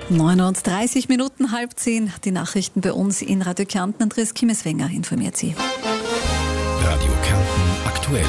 9:30, 9:30, die Nachrichten bei uns in Radio Kärnten. Andreas Kimmeswenger informiert Sie. Radio Kärnten aktuell.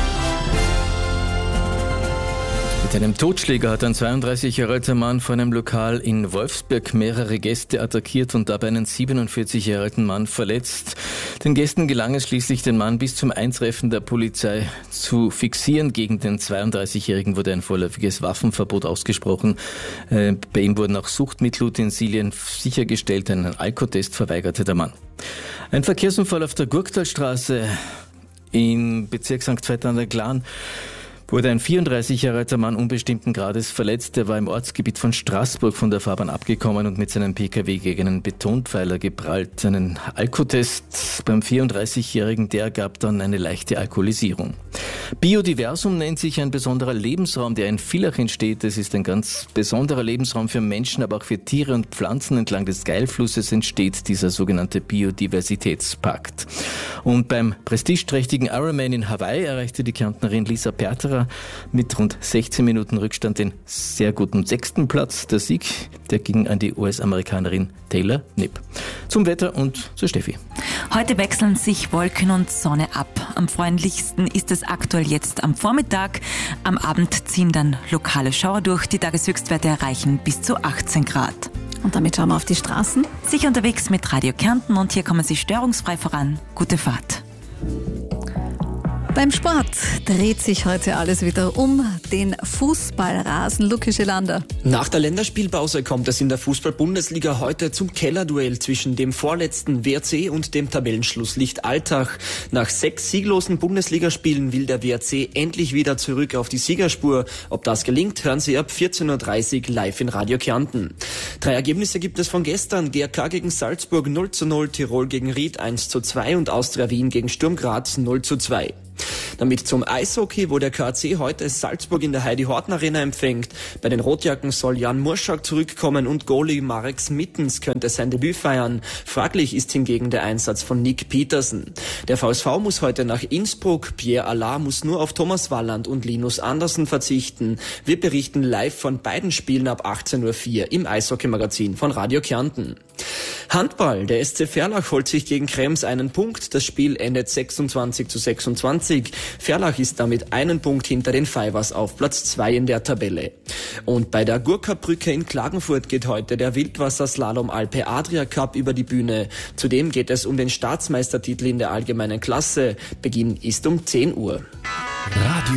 Mit einem Totschläger hat ein 32 Jahre alter Mann vor einem Lokal in Wolfsberg mehrere Gäste attackiert und dabei einen 47 Jahre alten Mann verletzt. Den Gästen gelang es schließlich, den Mann bis zum Eintreffen der Polizei zu fixieren. Gegen den 32-Jährigen wurde ein vorläufiges Waffenverbot ausgesprochen. Bei ihm wurden auch Suchtmittelutensilien sichergestellt. Einen Alkotest verweigerte der Mann. Ein Verkehrsunfall auf der Gurktalstraße im Bezirk St. Veit an der Glan wurde ein 34 Jahre alter Mann unbestimmten Grades verletzt. Er war im Ortsgebiet von Straßburg von der Fahrbahn abgekommen und mit seinem Pkw gegen einen Betonpfeiler geprallt. Einen Alkotest beim 34-Jährigen, der ergab dann eine leichte Alkoholisierung. Biodiversum nennt sich ein besonderer Lebensraum, der in Villach entsteht. Es ist ein ganz besonderer Lebensraum für Menschen, aber auch für Tiere und Pflanzen. Entlang des Geilflusses entsteht dieser sogenannte Biodiversitätspakt. Und beim prestigeträchtigen Ironman in Hawaii erreichte die Kärntnerin Lisa Perterer mit rund 16 Minuten Rückstand den sehr guten 6. Platz. Der Sieg, der ging an die US-Amerikanerin Taylor Knipp. Zum Wetter und zur Steffi. Heute wechseln sich Wolken und Sonne ab. Am freundlichsten ist es aktuell jetzt am Vormittag. Am Abend ziehen dann lokale Schauer durch. Die Tageshöchstwerte erreichen bis zu 18 Grad. Und damit schauen wir auf die Straßen. Sicher unterwegs mit Radio Kärnten und hier kommen Sie störungsfrei voran. Gute Fahrt. Beim Sport dreht sich heute alles wieder um den Fußballrasen. Luki Schelander. Nach der Länderspielpause kommt es in der Fußball-Bundesliga heute zum Kellerduell zwischen dem vorletzten WRC und dem Tabellenschlusslicht Altach. Nach 6 sieglosen Bundesligaspielen will der WRC endlich wieder zurück auf die Siegerspur. Ob das gelingt, hören Sie ab 14:30 Uhr live in Radio Kärnten. 3 Ergebnisse gibt es von gestern. GRK gegen Salzburg 0:0, Tirol gegen Ried 1:2 und Austria Wien gegen Sturm Graz 0:2. Damit zum Eishockey, wo der KAC heute Salzburg in der Heidi-Horten-Arena empfängt. Bei den Rotjacken soll Jan Murschak zurückkommen und Goalie Marek Smittens könnte sein Debüt feiern. Fraglich ist hingegen der Einsatz von Nick Petersen. Der VSV muss heute nach Innsbruck. Pierre Allard muss nur auf Thomas Walland und Linus Andersen verzichten. Wir berichten live von beiden Spielen ab 18:04 Uhr im Eishockey-Magazin von Radio Kärnten. Handball. Der SC Verlach holt sich gegen Krems einen Punkt. Das Spiel endet 26:26. Verlach ist damit einen Punkt hinter den Fivers auf Platz 2 in der Tabelle. Und bei der Gurka-Brücke in Klagenfurt geht heute der Wildwasserslalom Alpe Adria Cup über die Bühne. Zudem geht es um den Staatsmeistertitel in der allgemeinen Klasse. Beginn ist um 10 Uhr. Radio